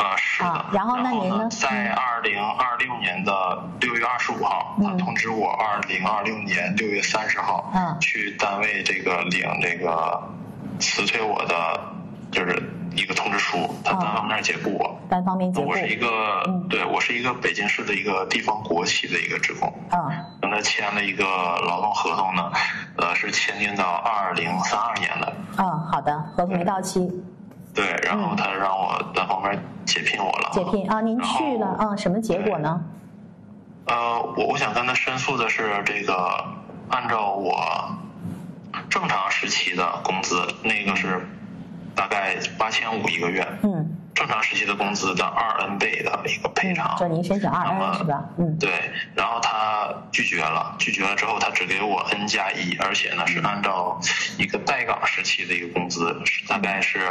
是的。 然后呢，您呢？ 在2026年的6月25号，他通知我2026年6月30号，去单位这个领这个辞退我的就是一个通知书，他单方面解雇我。 单方面解雇。 我是一个，对，我是一个北京市的一个地方国企的一个职工。跟他签了一个劳动合同呢，是签订到2032年的。 好的，合同没到期。 对，然后他让我单方面解聘我了。 解聘啊，您去了什么结果呢？ 我想跟他申诉的是，这个按照我正常时期的工资，那个是大概8500一个月。正常时期的工资的2N 倍的一个赔偿。 就您申请2N是吧？ 对，然后他拒绝了之后，他只给我 N+1，而且呢是按照一个待岗时期的一个工资，大概是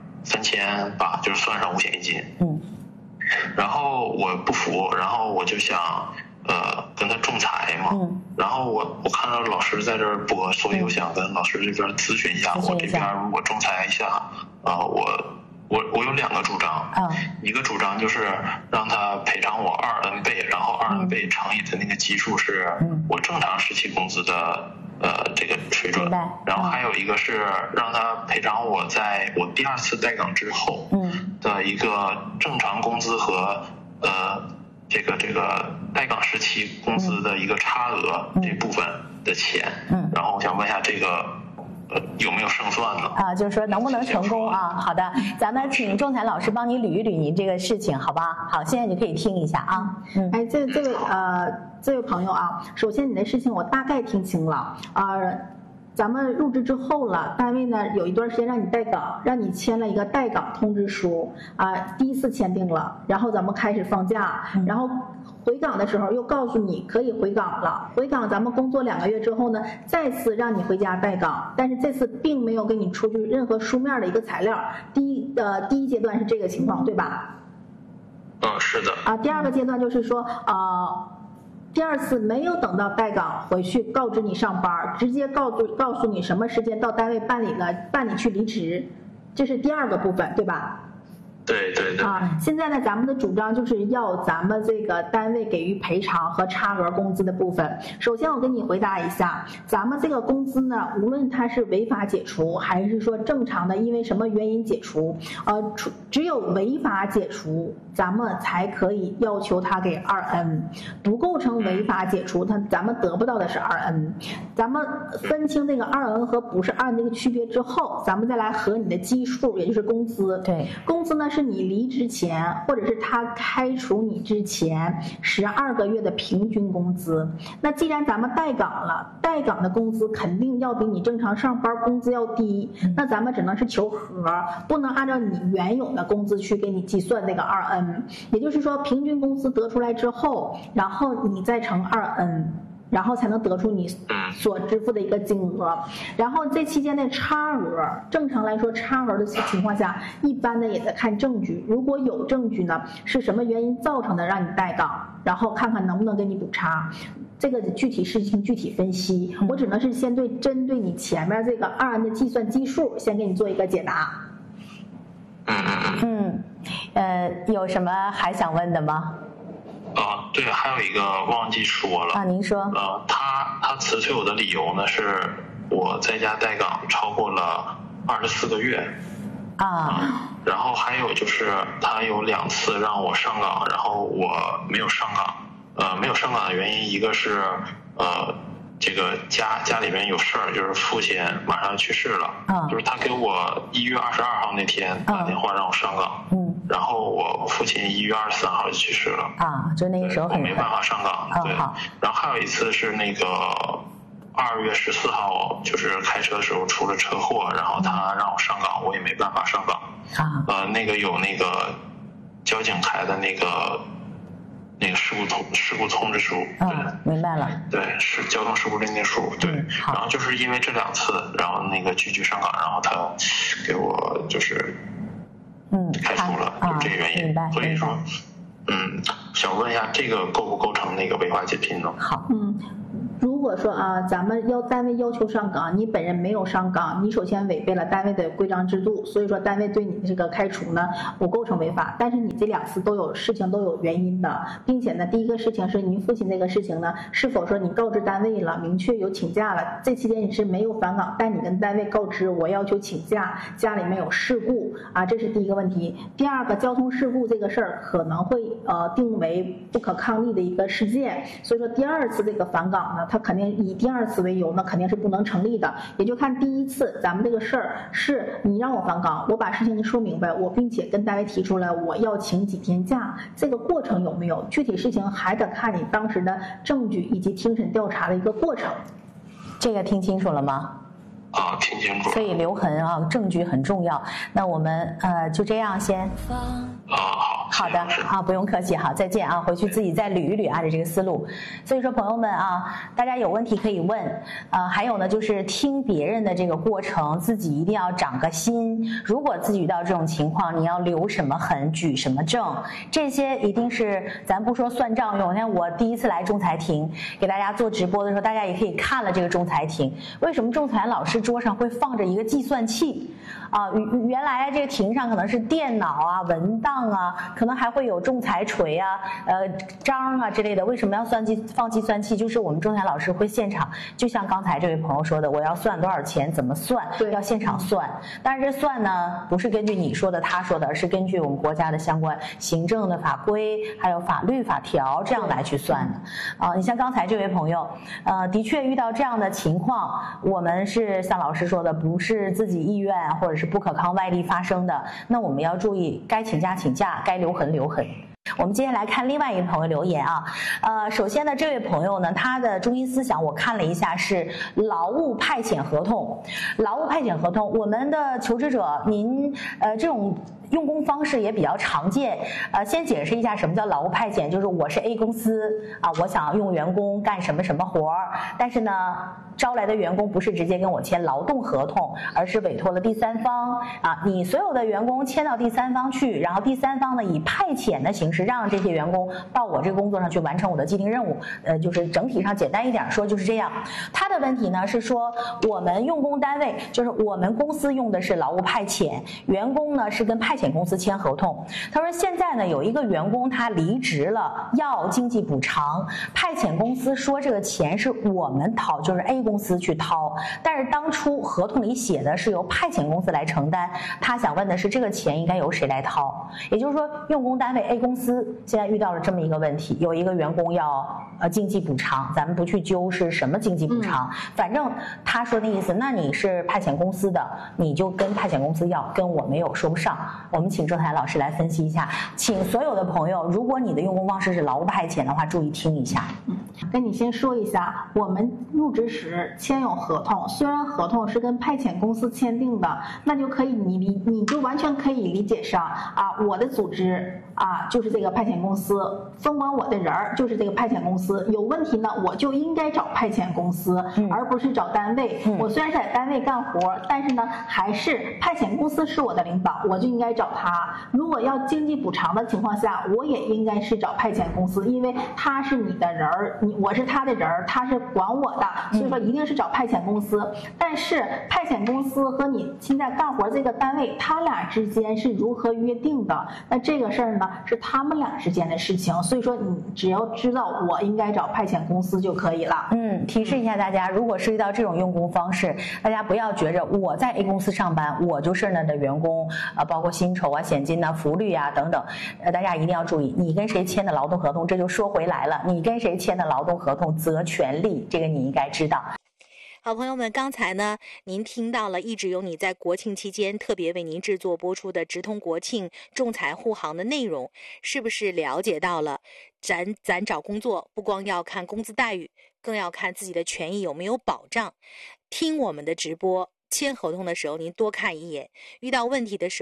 3800，就是算上五险一金。然后我不服，然后我就想跟他仲裁嘛。然后我看到老师在这儿播，所以我想跟老师这边咨询一下，我这边如果仲裁一下，我有2个主张。一个主张就是让他赔偿我2N 倍，然后2N 倍乘以的那个基数是我正常时期工资的这个水准。然后还有一个是让他赔偿我在我第2次待岗之后的一个正常工资和这个待岗时期工资的一个差额这部分的钱。然后我想问一下这个有没有胜算呢？ 就是说能不能成功啊？好的，咱们请仲裁老师帮你捋一捋您这个事情，好吧？好，现在你可以听一下啊。 这位朋友啊，首先你的事情我大概听清了咱们入职之后了，单位呢有一段时间让你待岗，让你签了一个待岗通知书第一次签订了，然后咱们开始放假，然后回岗的时候又告诉你可以回岗了，回岗咱们工作2个月之后呢，再次让你回家待岗，但是这次并没有给你出具任何书面的一个材料。第一阶段是这个情况，对吧？ 是的。 第2个阶段就是说第2次没有等到待岗回去告知你上班，直接告诉你什么时间到单位办理去离职，这是第2个部分，对吧？ 对。 现在呢，咱们的主张就是要咱们这个单位给予赔偿和差额工资的部分。首先我跟你回答一下，咱们这个工资呢，无论它是违法解除还是说正常的因为什么原因解除，只有违法解除咱们才可以要求他给2N， 不构成违法解除咱们得不到的是2N。咱们分清这个2N 和不是2N 这个区别之后，咱们再来核你的基数，也就是工资。 对， 工资呢是你离职前或者是他开除你之前12个月的平均工资。那既然咱们待岗了，待岗的工资肯定要比你正常上班工资要低，那咱们只能是求和，不能按照你原有的工资去给你计算这个2N。也就是说，平均工资得出来之后，然后你再乘2N，然后才能得出你所支付的一个金额。然后这期间的差额，正常来说差额的情况下，一般的也在看证据，如果有证据呢，是什么原因造成的让你待岗，然后看看能不能给你补差。这个具体事情具体分析，我只能是先针对你前面这个2N 的计算基数先给你做一个解答。 有什么还想问的吗？ 对，还有一个忘记说了。 您说。 他辞退我的理由呢，是我在家待岗超过了24个月。然后还有就是他有2次让我上岗，然后我没有上岗。没有上岗的原因，一个是这个家里面有事儿，就是父亲马上要去世了。就是他给我1月22号那天打电话让我上岗。然后我父亲1月23号就去世了。 就那个时候我没办法上岗。对。然后还有一次是那个2月14号，就是开车的时候出了车祸，然后他让我上岗，我也没办法上岗。那个有那个交警开的那个事故通知书。 明白了。 对，是交通事故认定书。对。然后就是因为这2次，然后那个拒绝上岗，然后他给我就是开除了，就这个原因。所以说想问一下，这个构不构成那个违法解聘呢？ 好。如果说咱们单位要求上岗，你本人没有上岗，你首先违背了单位的规章制度，所以说单位对你的这个开除呢不构成违法。但是你这2次事情都有原因的，并且呢，第一个事情是您父亲这个事情呢，是否说你告知单位了，明确有请假了，这期间你是没有返岗，但你跟单位告知我要求请假，家里面有事故这是第一个问题。第二个，交通事故这个事儿可能会定为不可抗力的一个事件，所以说第2次这个返岗呢，它肯定以第2次为由呢，肯定是不能成立的。也就看第1次咱们这个事儿是你让我返岗，我把事情说明白，我并且跟单位提出来我要请几天假，这个过程有没有？具体事情还得看你当时的证据以及庭审调查的一个过程。 这个听清楚了吗？ 听清楚。 所以留痕证据很重要。那我们就这样先。好的不用客气，好，再见回去自己再捋一捋按照这个思路。所以说朋友们大家有问题可以问还有呢，就是听别人的这个过程，自己一定要长个心。如果自己遇到这种情况，你要留什么痕，举什么证，这些一定是咱不说算账用。像我第1次来仲裁庭给大家做直播的时候，大家也可以看了这个仲裁庭，为什么仲裁老师桌上会放着一个计算器原来这个庭上可能是电脑文档可能还会有仲裁锤章之类的。为什么要放计算器？就是我们仲裁老师会现场，就像刚才这位朋友说的，我要算多少钱，怎么算，要现场算。但是这算呢，不是根据你说的他说的，而是根据我们国家的相关行政的法规还有法律法条这样来去算的你像刚才这位朋友的确遇到这样的情况，我们是像老师说的，不是自己意愿或者是不可抗外力发生的，那我们要注意该请假请假，该留痕留痕。我们接下来看另外一个朋友留言首先呢，这位朋友呢，他的中心思想我看了一下是劳务派遣合同。劳务派遣合同，我们的求职者您这种用工方式也比较常见先解释一下什么叫劳务派遣，就是我是 A 公司我想用员工干什么什么活但是呢招来的员工不是直接跟我签劳动合同，而是委托了第三方你所有的员工签到第三方去，然后第三方呢以派遣的形式让这些员工到我这个工作上去完成我的既定任务就是整体上简单一点说就是这样。他的问题呢是说我们用工单位就是我们公司用的是劳务派遣，员工呢是跟派遣公司签合同。他说现在呢有一个员工他离职了要经济补偿，派遣公司说这个钱是我们掏，就是 A 公司去掏，但是当初合同里写的是由派遣公司来承担。他想问的是这个钱应该由谁来掏？也就是说用工单位 A 公司现在遇到了这么一个问题，有一个员工要经济补偿，咱们不去揪是什么经济补偿反正他说的意思，那你是派遣公司的，你就跟派遣公司要，跟我没有说不上。我们请仲裁老师来分析一下，请所有的朋友，如果你的用工方式是劳务派遣的话，注意听一下。 跟你先说一下，我们入职时签有合同，虽然合同是跟派遣公司签订的，那就可以你就完全可以理解上我的组织就是这个派遣公司，分管我的人就是这个派遣公司，有问题呢我就应该找派遣公司而不是找单位我虽然是在单位干活，但是呢还是派遣公司是我的领导，我就应该找他。如果要经济补偿的情况下，我也应该是找派遣公司，因为他是你的人我是他的人他是管我的，所以说一定是找派遣公司。但是派遣公司和你现在干活这个单位他俩之间是如何约定的，那这个事儿呢是他们俩之间的事情，所以说你只要知道我应该找派遣公司就可以了。 提示一下大家，如果涉及到这种用工方式，大家不要觉着我在 A 公司上班我就是那的员工包括薪酬现金福利等等大家一定要注意，你跟谁签的劳动合同，这就说回来了，你跟谁签的劳动合同责权利，这个你应该知道。好朋友们，刚才呢您听到了一直有你在国庆期间特别为您制作播出的直通国庆仲裁护航的内容，是不是了解到了咱找工作不光要看工资待遇，更要看自己的权益有没有保障。听我们的直播签合同的时候您多看一眼，遇到问题的时候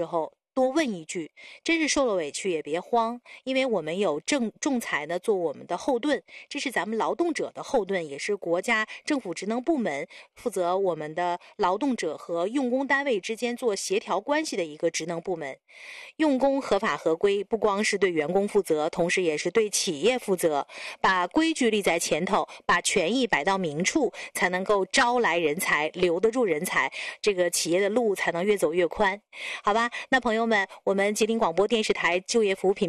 多问一句，真是受了委屈也别慌，因为我们有仲裁呢做我们的后盾，这是咱们劳动者的后盾，也是国家政府职能部门负责我们的劳动者和用工单位之间做协调关系的一个职能部门。用工合法合规不光是对员工负责，同时也是对企业负责，把规矩立在前头，把权益摆到明处，才能够招来人才，留得住人才，这个企业的路才能越走越宽。好吧，那朋友们，我们吉林广播电视台就业服务品